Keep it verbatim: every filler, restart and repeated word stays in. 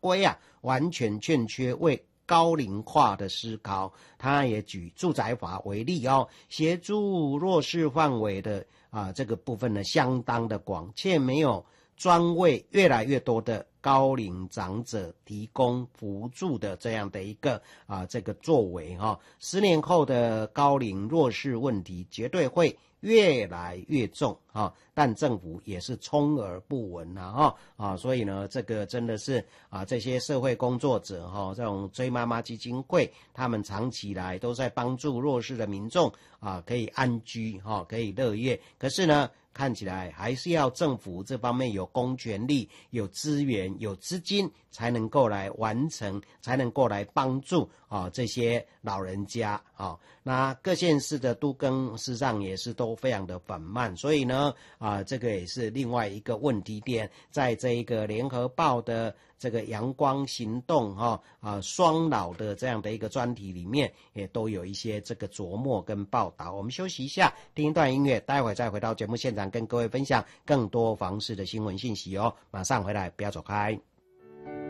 规啊，完全欠缺为高龄化的思考。他也举住宅法为例哦，协助弱势范围的啊这个部分呢相当的广，却没有专为越来越多的高龄长者提供辅助的这样的一个啊这个作为哈、哦。十年后的高龄弱势问题绝对会越来越重啊，但政府也是充耳不闻啊哈啊，所以呢，这个真的是啊，这些社会工作者哈，这种追妈妈基金会，他们长期来都在帮助弱势的民众啊，可以安居哈，可以乐业。可是呢，看起来还是要政府这方面有公权力、有资源、有资金，才能够来完成，才能够来帮助啊这些老人家啊。那各县市的都更事实上也是都非常的缓慢，所以呢啊这个也是另外一个问题点，在这一个联合报的这个阳光行动哈啊双老的这样的一个专题里面，也都有一些这个琢磨跟报道。我们休息一下，听一段音乐，待会再回到节目现场，跟各位分享更多房市的新闻信息哦。马上回来，不要走开。